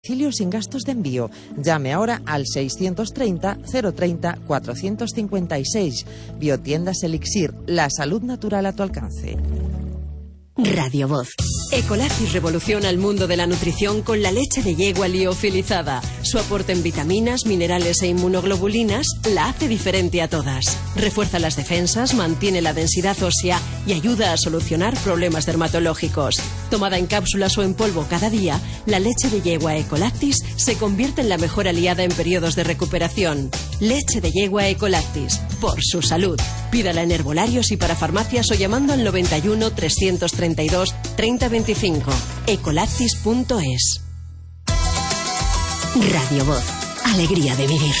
Sin gastos de envío. Llame ahora al 630 030 456. Biotiendas Elixir, la salud natural a tu alcance. Radio Voz. Ecolactis revoluciona el mundo de la nutrición con la leche de yegua liofilizada. Su aporte en vitaminas, minerales e inmunoglobulinas la hace diferente a todas. Refuerza las defensas, mantiene la densidad ósea y ayuda a solucionar problemas dermatológicos. Tomada en cápsulas o en polvo cada día, la leche de yegua Ecolactis se convierte en la mejor aliada en periodos de recuperación. Leche de yegua Ecolactis, por su salud. Pídala en herbolarios y para farmacias o llamando al 91 332 3025. Ecolactis.es. Radio Voz. Alegría de vivir.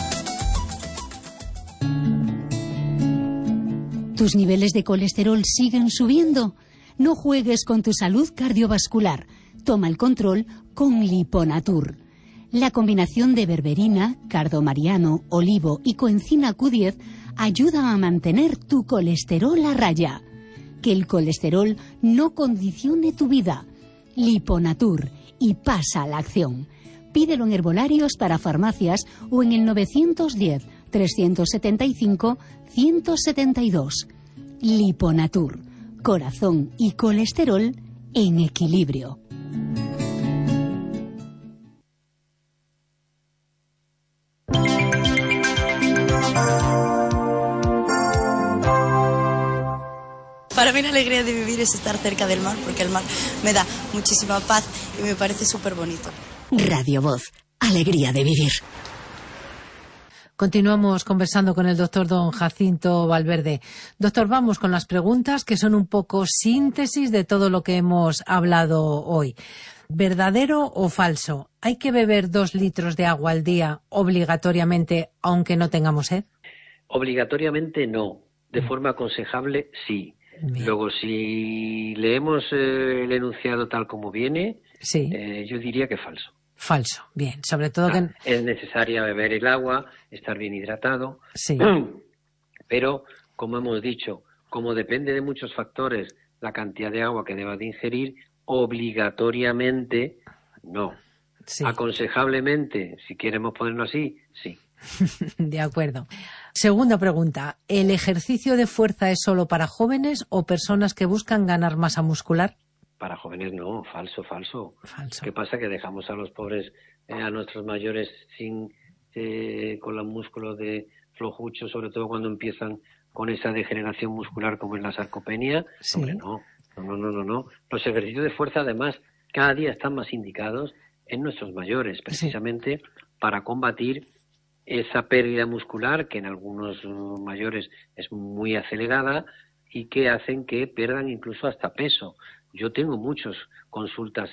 ¿Tus niveles de colesterol siguen subiendo? No juegues con tu salud cardiovascular. Toma el control con Liponatur. La combinación de berberina, cardomariano, olivo y coenzima Q10 ayuda a mantener tu colesterol a raya. Que el colesterol no condicione tu vida. Liponatur, y pasa a la acción. Pídelo en herbolarios para farmacias o en el 910 375 172. Liponatur, corazón y colesterol en equilibrio. Para mí la alegría de vivir es estar cerca del mar, porque el mar me da muchísima paz y me parece súper bonito. Radio Voz. Alegría de vivir. Continuamos conversando con el doctor don Jacinto Valverde. Doctor, vamos con las preguntas que son un poco síntesis de todo lo que hemos hablado hoy. ¿Verdadero o falso? ¿Hay que beber 2 litros de agua al día obligatoriamente aunque no tengamos sed? Obligatoriamente no. De forma aconsejable sí. Bien. Luego, si leemos el enunciado tal como viene, sí. Yo diría que falso. Falso, bien. Sobre todo que... Es necesaria beber el agua, estar bien hidratado. Sí. Pero, como hemos dicho, como depende de muchos factores la cantidad de agua que deba de ingerir, obligatoriamente no. Sí. Aconsejablemente, si queremos ponerlo así, sí. De acuerdo. Segunda pregunta. ¿El ejercicio de fuerza es solo para jóvenes o personas que buscan ganar masa muscular? Para jóvenes no, falso. ¿Qué pasa? Que dejamos a los pobres, a nuestros mayores sin con los músculos de flojuchos, sobre todo cuando empiezan con esa degeneración muscular como es la sarcopenia. Sí. Hombre, no. Los ejercicios de fuerza, además, cada día están más indicados en nuestros mayores, precisamente para combatir esa pérdida muscular que en algunos mayores es muy acelerada y que hacen que pierdan incluso hasta peso. Yo tengo muchas consultas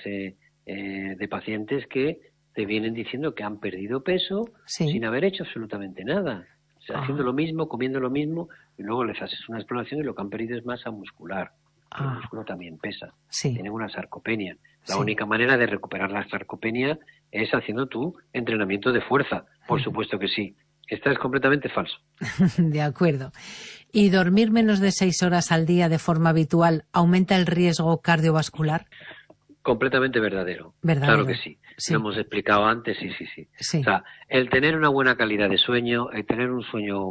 de pacientes que te vienen diciendo que han perdido peso sin haber hecho absolutamente nada. O sea, haciendo lo mismo, comiendo lo mismo, y luego les haces una exploración y lo que han perdido es masa muscular. El músculo también pesa. Tienen una sarcopenia. La única manera de recuperar la sarcopenia es haciendo tu entrenamiento de fuerza. Por supuesto que sí. Esto es completamente falso. De acuerdo. ¿Y dormir menos de 6 horas al día de forma habitual aumenta el riesgo cardiovascular? Completamente verdadero. Claro que sí. Lo hemos explicado antes, sí. O sea, el tener una buena calidad de sueño, el tener un sueño,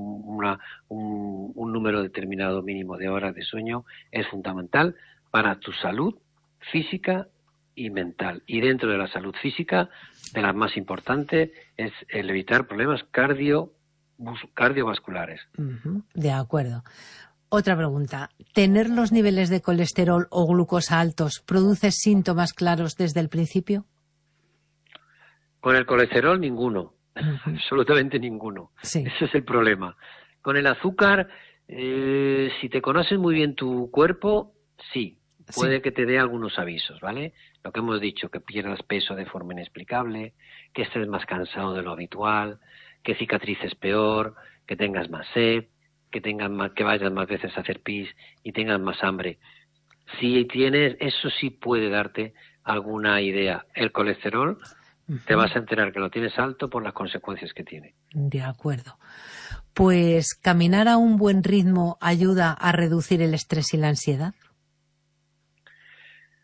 un número determinado mínimo de horas de sueño es fundamental para tu salud física y mental. Y dentro de la salud física, de las más importantes, es el evitar problemas cardiovasculares. De acuerdo. Otra pregunta. ¿Tener los niveles de colesterol o glucosa altos produce síntomas claros desde el principio? Con el colesterol, ninguno. Absolutamente ninguno. Ese es el problema. Con el azúcar, si te conoces muy bien tu cuerpo, sí. Puede que te dé algunos avisos, ¿vale? Lo que hemos dicho, que pierdas peso de forma inexplicable, que estés más cansado de lo habitual, que cicatrices peor, que tengas más sed, que vayas más veces a hacer pis y tengas más hambre. Si tienes, eso sí puede darte alguna idea. El colesterol, te vas a enterar que lo tienes alto por las consecuencias que tiene. De acuerdo. Pues caminar a un buen ritmo ayuda a reducir el estrés y la ansiedad.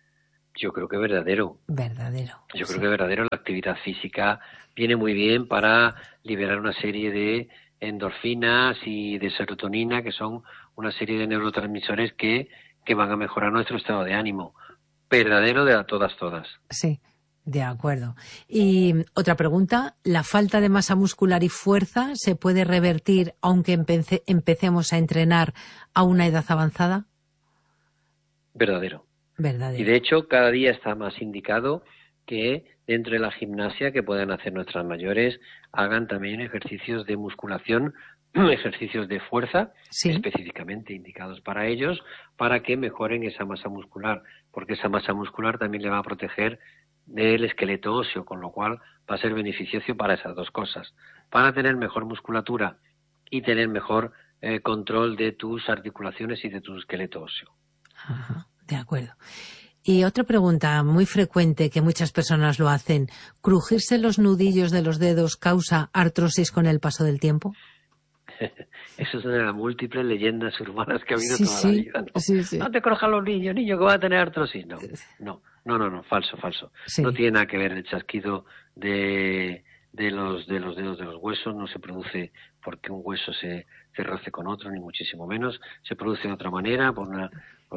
Yo creo que verdadero. Verdadero. Yo creo que verdadero. La actividad física viene muy bien para liberar una serie de endorfinas y de serotonina, que son una serie de neurotransmisores que van a mejorar nuestro estado de ánimo. Verdadero de a todas. Sí, de acuerdo. Y otra pregunta, ¿la falta de masa muscular y fuerza se puede revertir aunque empecemos a entrenar a una edad avanzada? Verdadero. Verdadero. Y de hecho, cada día está más indicado que dentro de la gimnasia que puedan hacer nuestras mayores hagan también ejercicios de musculación, ejercicios de fuerza, sí, específicamente indicados para ellos, para que mejoren esa masa muscular, porque esa masa muscular también le va a proteger del esqueleto óseo, con lo cual va a ser beneficioso para esas dos cosas, para tener mejor musculatura y tener mejor control de tus articulaciones y de tu esqueleto óseo. Ajá, de acuerdo. Y otra pregunta muy frecuente que muchas personas lo hacen, ¿crujirse los nudillos de los dedos causa artrosis con el paso del tiempo? Eso es una de las múltiples leyendas urbanas que ha habido toda la vida, ¿no? Sí. No te crujan los niños que va a tener artrosis. No, falso. Sí. No tiene nada que ver el chasquido de los dedos de los huesos, no se produce porque un hueso se roce con otro, ni muchísimo menos. Se produce de otra manera, por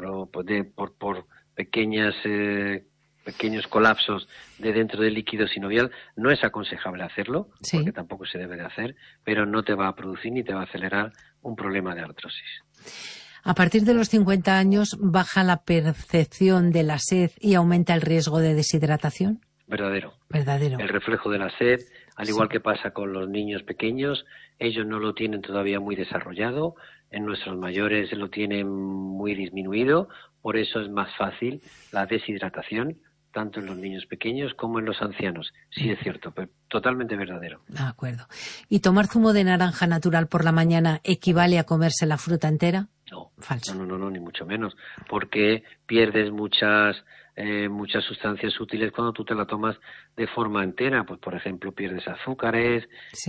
pequeños colapsos de dentro del líquido sinovial. No es aconsejable hacerlo, sí, porque tampoco se debe de hacer, pero no te va a producir ni te va a acelerar un problema de artrosis. A partir de los 50 años, ¿baja la percepción de la sed y aumenta el riesgo de deshidratación? Verdadero. El reflejo de la sed, al igual que pasa con los niños pequeños, ellos no lo tienen todavía muy desarrollado, en nuestros mayores lo tienen muy disminuido, por eso es más fácil la deshidratación, tanto en los niños pequeños como en los ancianos. Sí, es cierto, pero totalmente verdadero. De acuerdo. ¿Y tomar zumo de naranja natural por la mañana equivale a comerse la fruta entera? No. Falso. No, ni mucho menos, porque pierdes muchas sustancias útiles cuando tú te la tomas de forma entera. Pues, por ejemplo, pierdes azúcares, sí,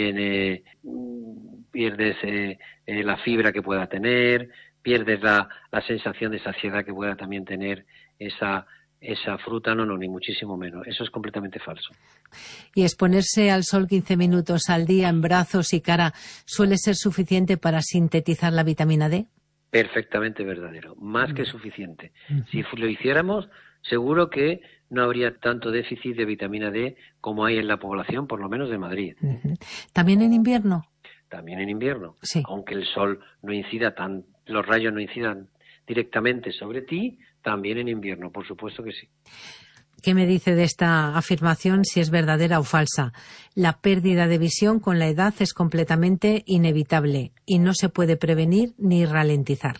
pierdes la fibra que pueda tener, pierdes la sensación de saciedad que pueda también tener esa fruta. No, ni muchísimo menos. Eso es completamente falso. ¿Y exponerse al sol 15 minutos al día en brazos y cara suele ser suficiente para sintetizar la vitamina D? Perfectamente verdadero, más que suficiente. Si lo hiciéramos, seguro que no habría tanto déficit de vitamina D como hay en la población, por lo menos de Madrid. ¿También en invierno? También en invierno, sí, aunque el sol no incida los rayos no incidan directamente sobre ti, también en invierno, por supuesto que sí. ¿Qué me dice de esta afirmación, si es verdadera o falsa? La pérdida de visión con la edad es completamente inevitable y no se puede prevenir ni ralentizar.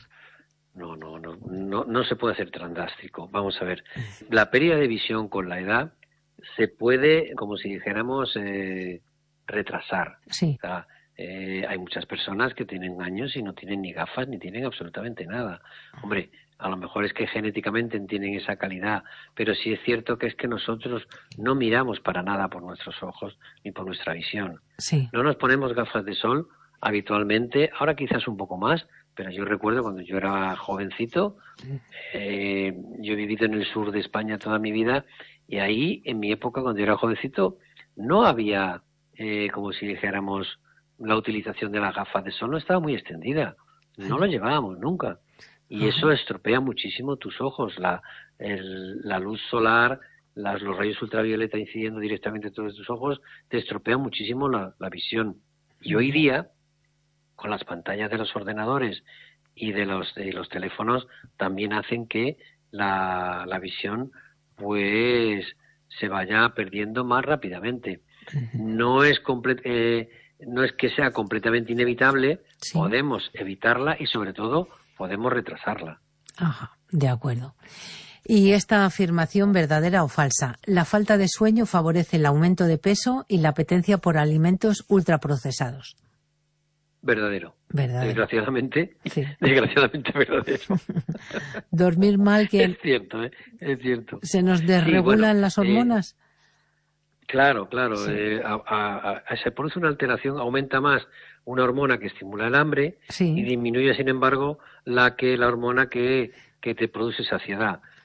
No se puede hacer tan drástico. Vamos a ver, la pérdida de visión con la edad se puede, como si dijéramos, retrasar. Sí. O sea, hay muchas personas que tienen años y no tienen ni gafas ni tienen absolutamente nada. Hombre, a lo mejor es que genéticamente tienen esa calidad, pero sí es cierto que es que nosotros no miramos para nada por nuestros ojos ni por nuestra visión. Sí. No nos ponemos gafas de sol habitualmente, ahora quizás un poco más, pero yo recuerdo cuando yo era jovencito, yo he vivido en el sur de España toda mi vida y ahí, en mi época, cuando yo era jovencito, no había, como si dijéramos, la utilización de las gafas de sol no estaba muy extendida, no lo llevábamos nunca. Y eso estropea muchísimo tus ojos, la luz solar, los rayos ultravioleta incidiendo directamente sobre tus ojos, te estropean muchísimo la visión. Y hoy día, con las pantallas de los ordenadores y de los teléfonos, también hacen que la visión pues se vaya perdiendo más rápidamente. No es que sea completamente inevitable, sí, podemos evitarla y sobre todo podemos retrasarla. Ajá, de acuerdo. ¿Y esta afirmación verdadera o falsa? La falta de sueño favorece el aumento de peso y la apetencia por alimentos ultraprocesados. Verdadero. Desgraciadamente, sí. Desgraciadamente verdadero. Dormir mal que... Es cierto, ¿eh? Es cierto. ¿Se nos desregulan las hormonas? Claro. Sí. Se produce una alteración, aumenta más una hormona que estimula el hambre, sí, y disminuye, sin embargo, la hormona que te produce saciedad.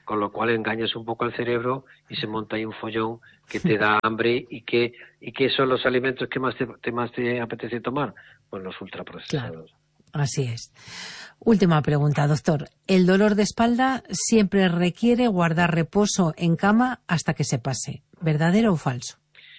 con lo cual engañas un poco al cerebro y se monta ahí un follón que te da hambre. ¿Y qué son los alimentos que más te apetece tomar? Pues los ultraprocesados. Claro, así es. Última pregunta, doctor. ¿El dolor de espalda siempre requiere guardar reposo en cama hasta que se pase? ¿Verdadero o falso?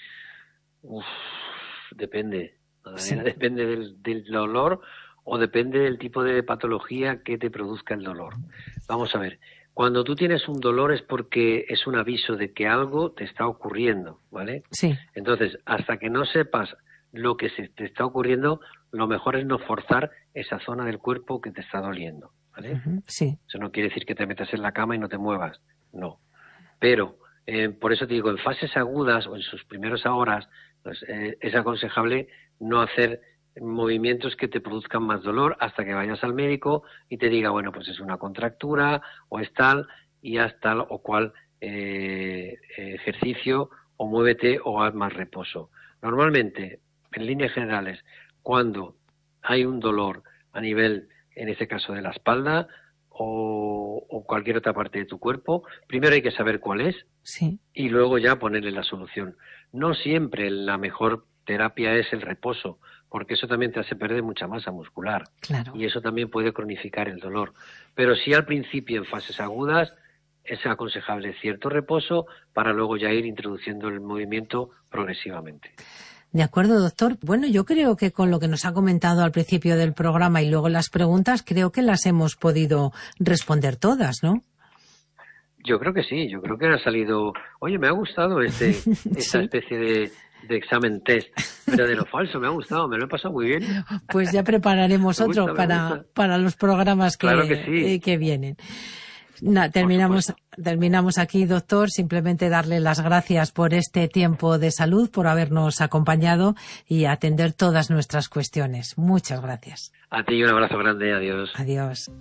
Depende. Sí. Depende del dolor o depende del tipo de patología que te produzca el dolor. Vamos a ver. Cuando tú tienes un dolor es porque es un aviso de que algo te está ocurriendo, ¿vale? Sí. Entonces, hasta que no sepas lo que se te está ocurriendo, lo mejor es no forzar esa zona del cuerpo que te está doliendo, ¿vale? Sí. Eso no quiere decir que te metas en la cama y no te muevas, no. Pero, por eso te digo, en fases agudas o en sus primeras horas, pues, es aconsejable no hacer movimientos que te produzcan más dolor hasta que vayas al médico y te diga, bueno, pues es una contractura o es tal y haz tal o cual ejercicio o muévete o haz más reposo. Normalmente, en líneas generales, cuando hay un dolor a nivel, en este caso de la espalda o cualquier otra parte de tu cuerpo, primero hay que saber cuál es y luego ya ponerle la solución. No siempre la mejor terapia es el reposo, porque eso también te hace perder mucha masa muscular. Claro. Y eso también puede cronificar el dolor. Pero sí al principio, en fases agudas, es aconsejable cierto reposo para luego ya ir introduciendo el movimiento progresivamente. De acuerdo, doctor. Bueno, yo creo que con lo que nos ha comentado al principio del programa y luego las preguntas, creo que las hemos podido responder todas, ¿no? Yo creo que sí, yo creo que ha salido... Oye, me ha gustado esta especie de examen test, pero de lo falso, me ha gustado, me lo he pasado muy bien. Pues ya prepararemos otro para los programas que vienen. Terminamos aquí, doctor. Simplemente darle las gracias por este tiempo de salud, por habernos acompañado y atender todas nuestras cuestiones. Muchas gracias. A ti un abrazo grande, adiós. Adiós.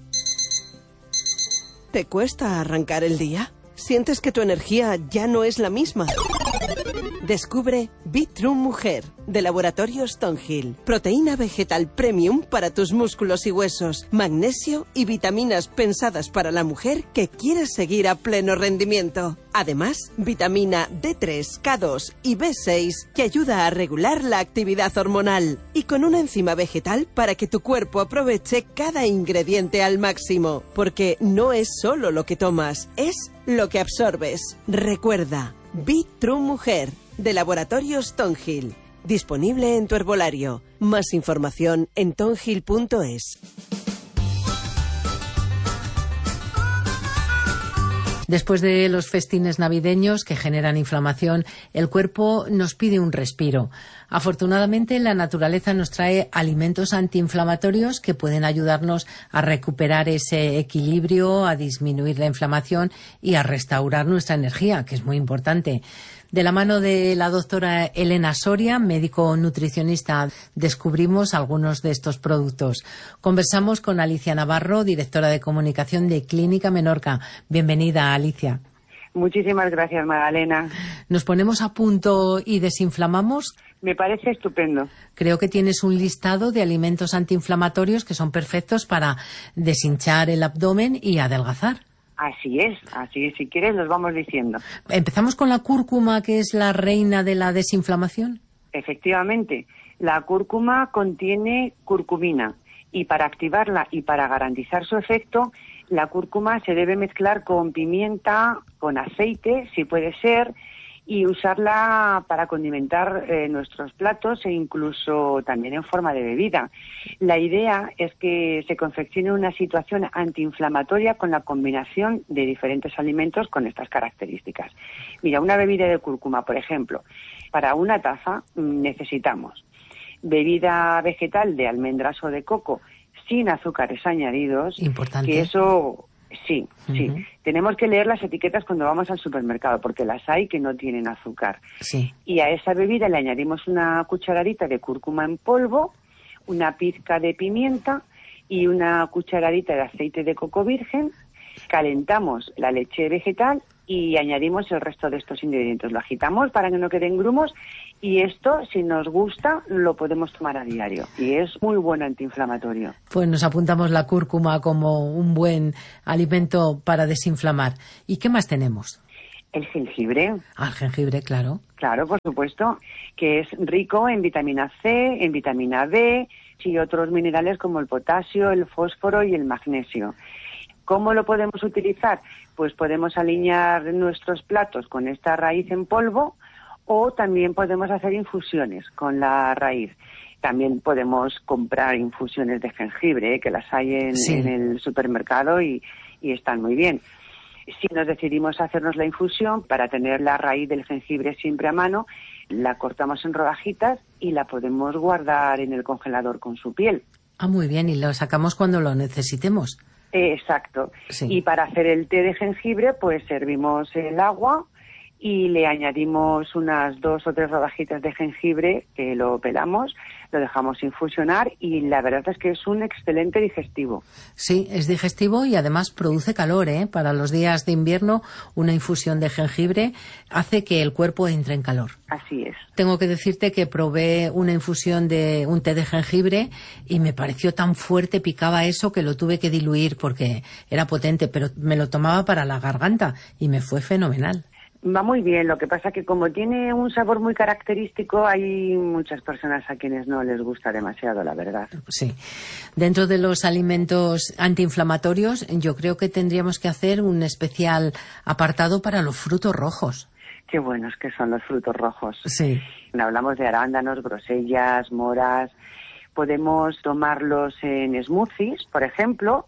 ¿Te cuesta arrancar el día? ¿Sientes que tu energía ya no es la misma? Descubre Bitrun Mujer, de Laboratorio Stonehill. Proteína vegetal premium para tus músculos y huesos, magnesio y vitaminas pensadas para la mujer que quiere seguir a pleno rendimiento. Además, vitamina D3, K2 y B6 que ayuda a regular la actividad hormonal. Y con una enzima vegetal para que tu cuerpo aproveche cada ingrediente al máximo. Porque no es solo lo que tomas, es lo que absorbes. Recuerda, Bitrun Mujer, de Laboratorio Stonehill. Disponible en tu herbolario. Más información en tonhill.es. Después de los festines navideños que generan inflamación, el cuerpo nos pide un respiro. Afortunadamente, la naturaleza nos trae alimentos antiinflamatorios que pueden ayudarnos a recuperar ese equilibrio, a disminuir la inflamación y a restaurar nuestra energía, que es muy importante. De la mano de la doctora Elena Soria, médico nutricionista, descubrimos algunos de estos productos. Conversamos con Alicia Navarro, directora de comunicación de Clínica Menorca. Bienvenida, Alicia. Muchísimas gracias, Magdalena. ¿Nos ponemos a punto y desinflamamos? Me parece estupendo. Creo que tienes un listado de alimentos antiinflamatorios que son perfectos para deshinchar el abdomen y adelgazar. Así es. Si quieres, los vamos diciendo. ¿Empezamos con la cúrcuma, que es la reina de la desinflamación? Efectivamente. La cúrcuma contiene curcumina y para activarla y para garantizar su efecto, la cúrcuma se debe mezclar con pimienta, con aceite, si puede ser, y usarla para condimentar nuestros platos e incluso también en forma de bebida. La idea es que se confeccione una situación antiinflamatoria con la combinación de diferentes alimentos con estas características. Mira, una bebida de cúrcuma, por ejemplo, para una taza necesitamos bebida vegetal de almendras o de coco sin azúcares añadidos. Importante. Que eso... Sí. Tenemos que leer las etiquetas cuando vamos al supermercado, porque las hay que no tienen azúcar. Sí. Y a esa bebida le añadimos una cucharadita de cúrcuma en polvo, una pizca de pimienta y una cucharadita de aceite de coco virgen. Calentamos la leche vegetal y añadimos el resto de estos ingredientes. Lo agitamos para que no queden grumos y esto, si nos gusta, lo podemos tomar a diario y es muy buen antiinflamatorio. Pues nos apuntamos la cúrcuma como un buen alimento para desinflamar. ¿Y qué más tenemos? El jengibre. El jengibre, claro. Claro, por supuesto, que es rico en vitamina C, en vitamina B y otros minerales como el potasio, el fósforo y el magnesio. ¿Cómo lo podemos utilizar? Pues podemos alinear nuestros platos con esta raíz en polvo o también podemos hacer infusiones con la raíz. También podemos comprar infusiones de jengibre, que las hay en el supermercado y están muy bien. Si nos decidimos hacernos la infusión, para tener la raíz del jengibre siempre a mano, la cortamos en rodajitas y la podemos guardar en el congelador con su piel. Muy bien, y lo sacamos cuando lo necesitemos. Exacto. Sí. Y para hacer el té de jengibre, pues servimos el agua y le añadimos unas 2 o 3 rodajitas de jengibre que lo pelamos, lo dejamos infusionar y la verdad es que es un excelente digestivo. Sí, es digestivo y además produce calor, ¿eh? Para los días de invierno, una infusión de jengibre hace que el cuerpo entre en calor. Así es. Tengo que decirte que probé una infusión de un té de jengibre y me pareció tan fuerte, picaba eso, que lo tuve que diluir porque era potente, pero me lo tomaba para la garganta y me fue fenomenal. Va muy bien, lo que pasa que como tiene un sabor muy característico, hay muchas personas a quienes no les gusta demasiado, la verdad. Sí. Dentro de los alimentos antiinflamatorios, yo creo que tendríamos que hacer un especial apartado para los frutos rojos. Qué buenos que son los frutos rojos. Sí. Hablamos de arándanos, grosellas, moras. Podemos tomarlos en smoothies, por ejemplo.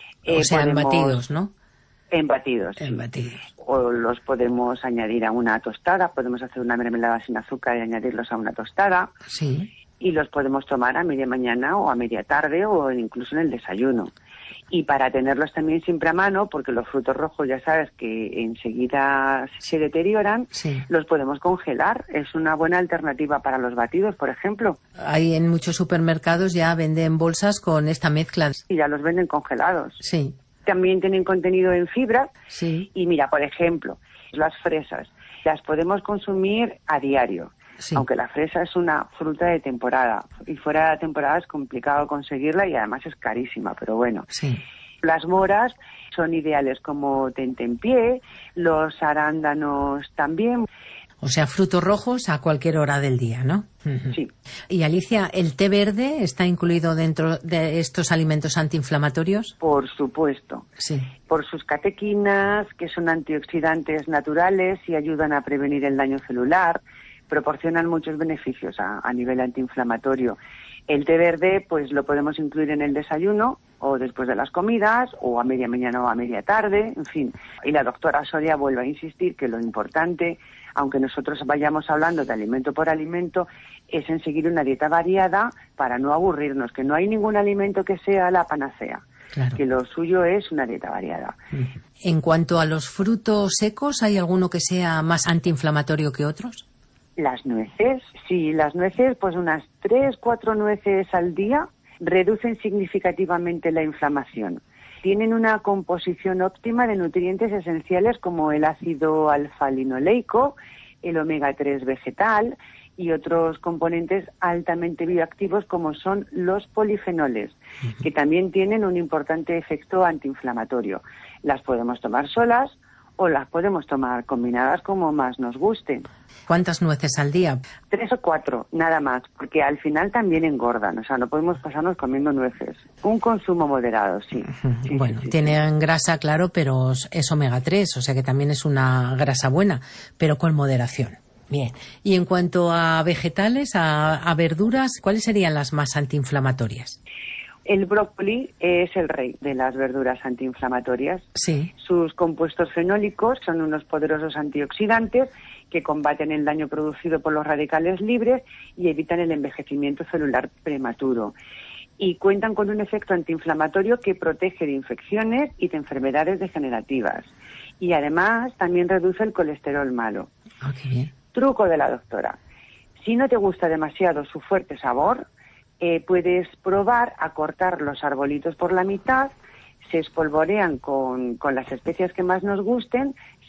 O sea, en batidos, ¿no? En batidos. En batidos. O los podemos añadir a una tostada, podemos hacer una mermelada sin azúcar y añadirlos a una tostada. Sí. Y los podemos tomar a media mañana o a media tarde o incluso en el desayuno. Y para tenerlos también siempre a mano, porque los frutos rojos ya sabes que enseguida se deterioran, sí, los podemos congelar. Es una buena alternativa para los batidos, por ejemplo. Hay en muchos supermercados ya venden bolsas con esta mezcla. Y ya los venden congelados. Sí. También tienen contenido en fibra. Sí. Y mira, por ejemplo, las fresas las podemos consumir a diario. Sí. Aunque la fresa es una fruta de temporada y fuera de temporada es complicado conseguirla y además es carísima, pero bueno. Sí. Las moras son ideales como tentempié, los arándanos también. O sea, frutos rojos a cualquier hora del día, ¿no? Sí. Y Alicia, ¿el té verde está incluido dentro de estos alimentos antiinflamatorios? Por supuesto. Sí. Por sus catequinas, que son antioxidantes naturales y ayudan a prevenir el daño celular, proporcionan muchos beneficios a nivel antiinflamatorio. El té verde, pues lo podemos incluir en el desayuno o después de las comidas o a media mañana o a media tarde, en fin. Y la doctora Soria vuelve a insistir que lo importante, aunque nosotros vayamos hablando de alimento por alimento, es en seguir una dieta variada para no aburrirnos, que no hay ningún alimento que sea la panacea. Claro. Que lo suyo es una dieta variada. En cuanto a los frutos secos, ¿hay alguno que sea más antiinflamatorio que otros? Las nueces, sí, las nueces, pues unas 3-4 nueces al día reducen significativamente la inflamación. Tienen una composición óptima de nutrientes esenciales como el ácido alfa-linoleico, el omega 3 vegetal y otros componentes altamente bioactivos como son los polifenoles, que también tienen un importante efecto antiinflamatorio. Las podemos tomar solas o las podemos tomar combinadas como más nos guste. ¿Cuántas nueces al día? 3 o 4, nada más, porque al final también engordan, o sea, no podemos pasarnos comiendo nueces. Un consumo moderado, sí. Bueno, tienen grasa, claro, pero es omega 3, o sea que también es una grasa buena, pero con moderación. Bien. Y en cuanto a vegetales, a verduras, ¿cuáles serían las más antiinflamatorias? El brócoli es el rey de las verduras antiinflamatorias. Sí. Sus compuestos fenólicos son unos poderosos antioxidantes que combaten el daño producido por los radicales libres y evitan el envejecimiento celular prematuro. Y cuentan con un efecto antiinflamatorio que protege de infecciones y de enfermedades degenerativas. Y además también reduce el colesterol malo. Ah, qué bien. Truco de la doctora. Si no te gusta demasiado su fuerte sabor, puedes probar a cortar los arbolitos por la mitad, se espolvorean con las especias que más nos gusten,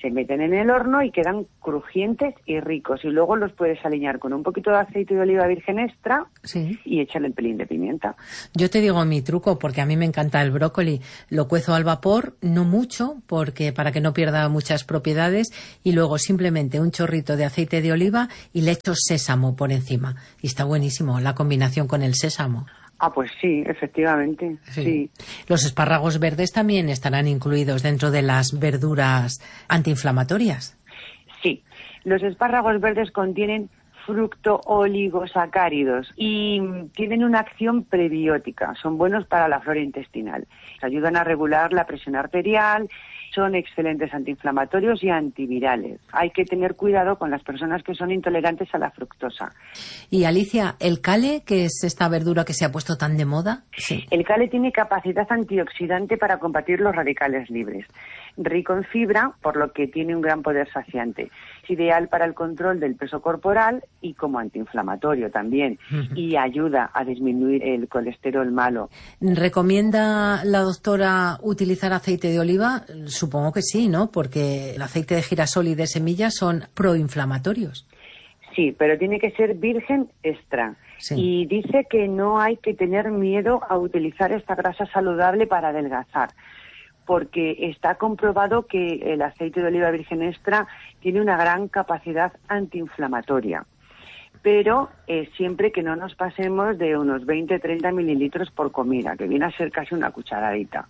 se meten en el horno y quedan crujientes y ricos. Y luego los puedes aliñar con un poquito de aceite de oliva virgen extra y echarle el pelín de pimienta. Yo te digo mi truco, porque a mí me encanta el brócoli. Lo cuezo al vapor, no mucho, porque para que no pierda muchas propiedades, y luego simplemente un chorrito de aceite de oliva y le echo sésamo por encima. Y está buenísimo la combinación con el sésamo. Ah, pues sí, efectivamente, sí. Los espárragos verdes también estarán incluidos dentro de las verduras antiinflamatorias. Sí, los espárragos verdes contienen fructooligosacáridos y tienen una acción prebiótica. Son buenos para la flora intestinal. Ayudan a regular la presión arterial. Son excelentes antiinflamatorios y antivirales. Hay que tener cuidado con las personas que son intolerantes a la fructosa. Y Alicia, ¿el cale, que es esta verdura que se ha puesto tan de moda? Sí. El cale tiene capacidad antioxidante para combatir los radicales libres. Rico en fibra, por lo que tiene un gran poder saciante. Es ideal para el control del peso corporal y como antiinflamatorio también. Y ayuda a disminuir el colesterol malo. ¿Recomienda la doctora utilizar aceite de oliva? Supongo que sí, ¿no? Porque el aceite de girasol y de semillas son proinflamatorios. Sí, pero tiene que ser virgen extra. Sí. Y dice que no hay que tener miedo a utilizar esta grasa saludable para adelgazar, porque está comprobado que el aceite de oliva virgen extra tiene una gran capacidad antiinflamatoria. Pero siempre que no nos pasemos de unos 20-30 mililitros por comida, que viene a ser casi una cucharadita.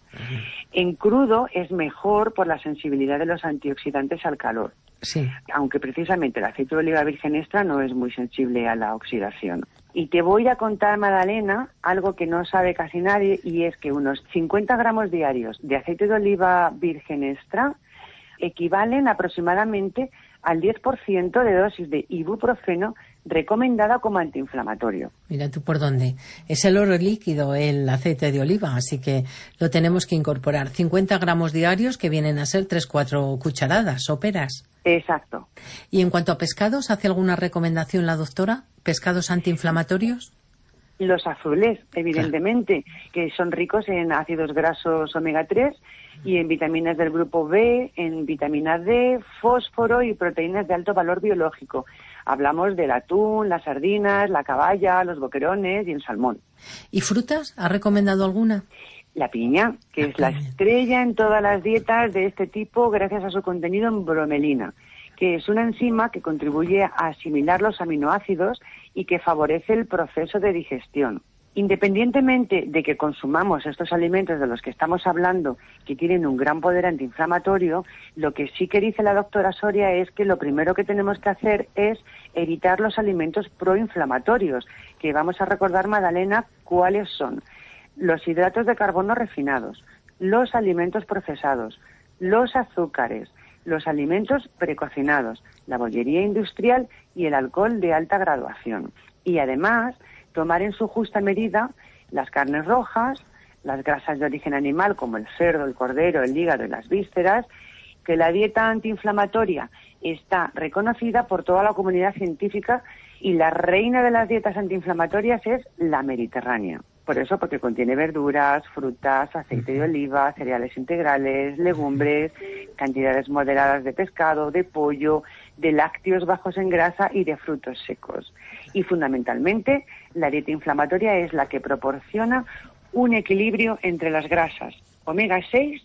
En crudo es mejor por la sensibilidad de los antioxidantes al calor. Sí. Aunque precisamente el aceite de oliva virgen extra no es muy sensible a la oxidación. Y te voy a contar, Magdalena, algo que no sabe casi nadie, y es que unos 50 gramos diarios de aceite de oliva virgen extra equivalen aproximadamente al 10% de dosis de ibuprofeno recomendada como antiinflamatorio. Mira tú por dónde. Es el oro líquido, el aceite de oliva, así que lo tenemos que incorporar. 50 gramos diarios, que vienen a ser 3-4 cucharadas soperas. Exacto. ¿Y en cuanto a pescados, hace alguna recomendación la doctora? ¿Pescados antiinflamatorios? Los azules, evidentemente, que son ricos en ácidos grasos omega 3 y en vitaminas del grupo B, en vitamina D, fósforo y proteínas de alto valor biológico. Hablamos del atún, las sardinas, la caballa, los boquerones y el salmón. ¿Y frutas? ¿Ha recomendado alguna? La piña, que es la estrella en todas las dietas de este tipo gracias a su contenido en bromelina, que es una enzima que contribuye a asimilar los aminoácidos y que favorece el proceso de digestión. Independientemente de que consumamos estos alimentos de los que estamos hablando, que tienen un gran poder antiinflamatorio, lo que sí que dice la doctora Soria es que lo primero que tenemos que hacer es evitar los alimentos proinflamatorios, que vamos a recordar, Magdalena, cuáles son: los hidratos de carbono refinados, los alimentos procesados, los azúcares, los alimentos precocinados, la bollería industrial y el alcohol de alta graduación. Y además, tomar en su justa medida las carnes rojas, las grasas de origen animal como el cerdo, el cordero, el hígado y las vísceras, que la dieta antiinflamatoria está reconocida por toda la comunidad científica y la reina de las dietas antiinflamatorias es la mediterránea. Por eso, porque contiene verduras, frutas, aceite de oliva, cereales integrales, legumbres, cantidades moderadas de pescado, de pollo, de lácteos bajos en grasa y de frutos secos. Y fundamentalmente, la dieta inflamatoria es la que proporciona un equilibrio entre las grasas omega 6,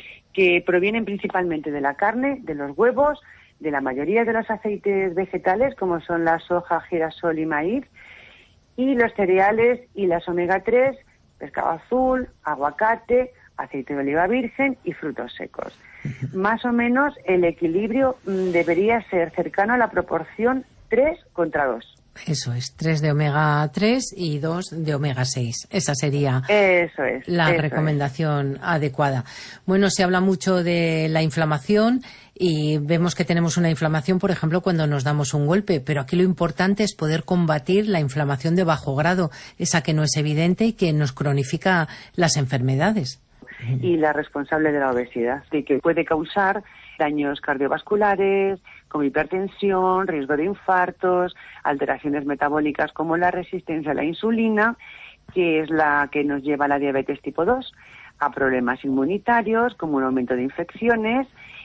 que provienen principalmente de la carne, de los huevos, de la mayoría de los aceites vegetales, como son la soja, girasol y maíz, y los cereales y las omega 3, pescado azul, aguacate, aceite de oliva virgen y frutos secos. Más o menos el equilibrio debería ser cercano a la proporción 3:2. Eso es, 3 de omega 3 y 2 de omega 6. Esa sería la recomendación adecuada. Bueno, se habla mucho de la inflamación y vemos que tenemos una inflamación, por ejemplo, cuando nos damos un golpe, pero aquí lo importante es poder combatir la inflamación de bajo grado, esa que no es evidente y que nos cronifica las enfermedades. Y la responsable de la obesidad, de que puede causar daños cardiovasculares, como hipertensión, riesgo de infartos, alteraciones metabólicas como la resistencia a la insulina, que es la que nos lleva a la diabetes tipo 2, a problemas inmunitarios como un aumento de infecciones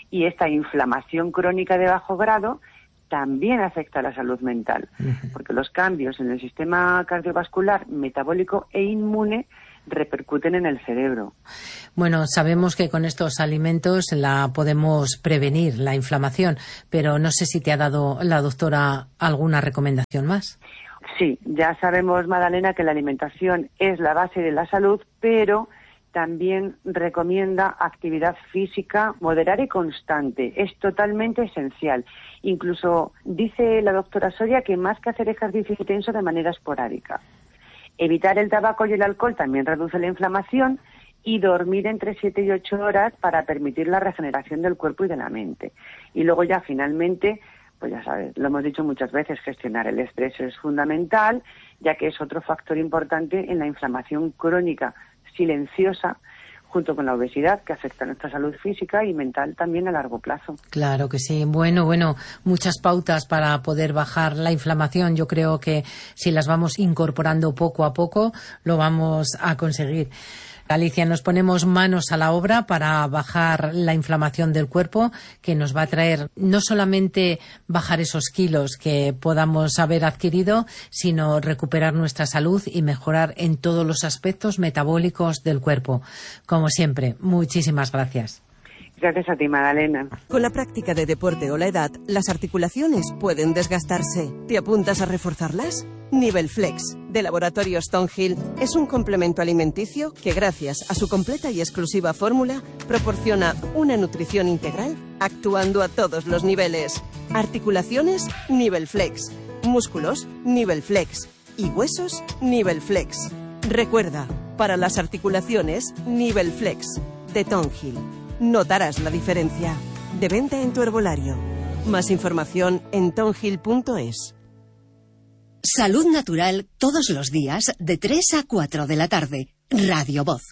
Y esta inflamación crónica de bajo grado también afecta a la salud mental, porque los cambios en el sistema cardiovascular, metabólico e inmune repercuten en el cerebro. Bueno, sabemos que con estos alimentos la podemos prevenir, la inflamación, pero no sé si te ha dado la doctora alguna recomendación más. Sí, ya sabemos, Madalena, que la alimentación es la base de la salud, pero también recomienda actividad física moderada y constante. Es totalmente esencial. Incluso dice la doctora Soria que más que hacer ejercicio intenso de manera esporádica. Evitar el tabaco y el alcohol también reduce la inflamación, y dormir entre 7 y 8 horas para permitir la regeneración del cuerpo y de la mente. Y luego ya finalmente, pues ya sabes, lo hemos dicho muchas veces, gestionar el estrés es fundamental, ya que es otro factor importante en la inflamación crónica silenciosa, junto con la obesidad, que afecta a nuestra salud física y mental también a largo plazo. Claro que sí. Bueno, muchas pautas para poder bajar la inflamación. Yo creo que si las vamos incorporando poco a poco, lo vamos a conseguir. Alicia, nos ponemos manos a la obra para bajar la inflamación del cuerpo, que nos va a traer no solamente bajar esos kilos que podamos haber adquirido, sino recuperar nuestra salud y mejorar en todos los aspectos metabólicos del cuerpo. Como siempre, muchísimas gracias. Gracias a ti, Magdalena. Con la práctica de deporte o la edad, las articulaciones pueden desgastarse. ¿Te apuntas a reforzarlas? Nivel Flex, de Laboratorios Stonehill, es un complemento alimenticio que, gracias a su completa y exclusiva fórmula, proporciona una nutrición integral actuando a todos los niveles. Articulaciones, Nivel Flex. Músculos, Nivel Flex. Y huesos, Nivel Flex. Recuerda, para las articulaciones, Nivel Flex, de Stonehill. Notarás la diferencia. De venta en tu herbolario. Más información en stonehill.es. Salud Natural todos los días de 3 a 4 de la tarde. Radio Voz.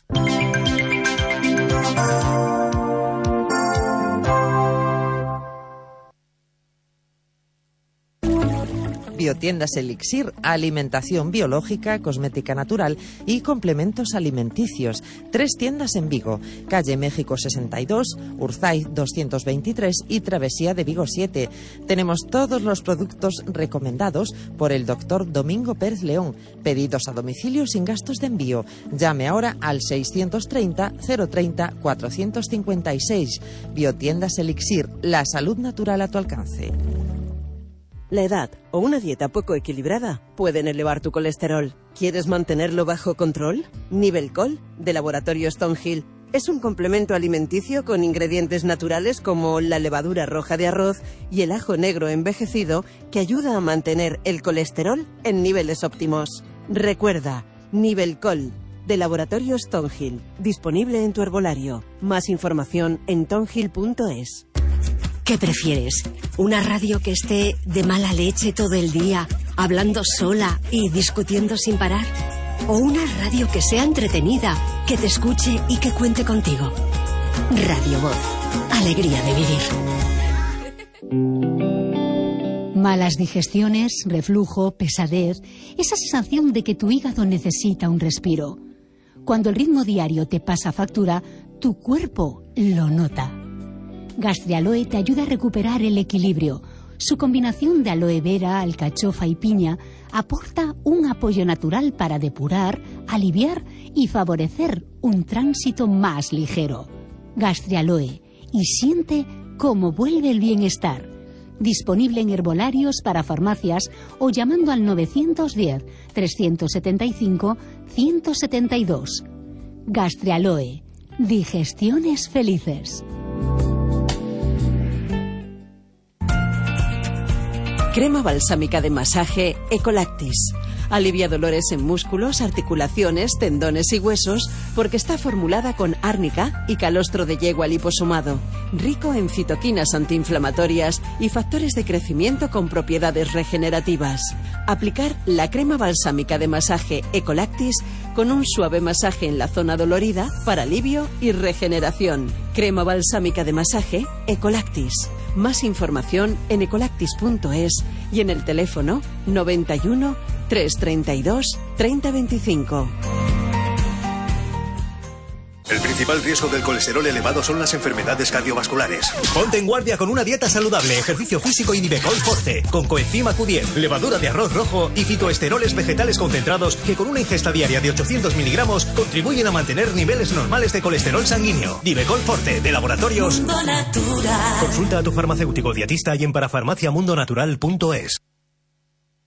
Biotiendas Elixir, alimentación biológica, cosmética natural y complementos alimenticios. 3 tiendas en Vigo, calle México 62, Urzaiz 223 y Travesía de Vigo 7. Tenemos todos los productos recomendados por el doctor Domingo Pérez León. Pedidos a domicilio sin gastos de envío. Llame ahora al 630 030 456. Biotiendas Elixir, la salud natural a tu alcance. La edad o una dieta poco equilibrada pueden elevar tu colesterol. ¿Quieres mantenerlo bajo control? Nivelcol, de Laboratorios Stonehill, es un complemento alimenticio con ingredientes naturales como la levadura roja de arroz y el ajo negro envejecido que ayuda a mantener el colesterol en niveles óptimos. Recuerda, Nivelcol, de Laboratorios Stonehill, disponible en tu herbolario. Más información en stonehill.es. ¿Qué prefieres? ¿Una radio que esté de mala leche todo el día, hablando sola y discutiendo sin parar? ¿O una radio que sea entretenida, que te escuche y que cuente contigo? Radio Voz. Alegría de vivir. Malas digestiones, reflujo, pesadez, esa sensación de que tu hígado necesita un respiro. Cuando el ritmo diario te pasa factura, tu cuerpo lo nota. Gastrialoe te ayuda a recuperar el equilibrio. Su combinación de aloe vera, alcachofa y piña aporta un apoyo natural para depurar, aliviar y favorecer un tránsito más ligero. Gastrialoe, y siente cómo vuelve el bienestar. Disponible en herbolarios para farmacias o llamando al 910 375 172. Gastrialoe, digestiones felices. Crema balsámica de masaje Ecolactis. Alivia dolores en músculos, articulaciones, tendones y huesos porque está formulada con árnica y calostro de yegua liposomado. Rico en citoquinas antiinflamatorias y factores de crecimiento con propiedades regenerativas. Aplicar la crema balsámica de masaje Ecolactis con un suave masaje en la zona dolorida para alivio y regeneración. Crema balsámica de masaje Ecolactis. Más información en ecolactis.es y en el teléfono 91 332 3025. El principal riesgo del colesterol elevado son las enfermedades cardiovasculares. Ponte en guardia con una dieta saludable, ejercicio físico y Nivecol Forte, con coenzima Q10, levadura de arroz rojo y fitoesteroles vegetales concentrados que con una ingesta diaria de 800 miligramos contribuyen a mantener niveles normales de colesterol sanguíneo. Nivecol Forte, de Laboratorios Mundo Natural. Consulta a tu farmacéutico dietista y en parafarmaciamundonatural.es.